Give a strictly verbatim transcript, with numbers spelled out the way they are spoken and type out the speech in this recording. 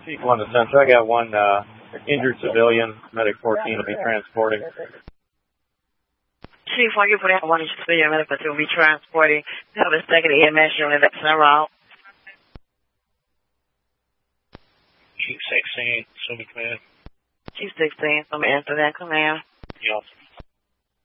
Chief one to Central. I got one uh, injured civilian. Medic fourteen will be transporting. Chief one, you put out one injured civilian. Medic fourteen will be transporting. Have a second E M S unit that's en route. Chief sixteen, Assuming Command. Chief sixteen, from answer that command. Yes.